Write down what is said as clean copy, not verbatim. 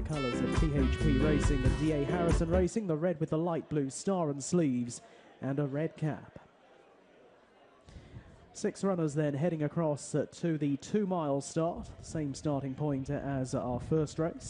colours of PHP Racing and DA Harrison Racing, the red with the light blue star and sleeves and a red cap. 6 runners then heading across to the 2 mile start, same starting point as our first race.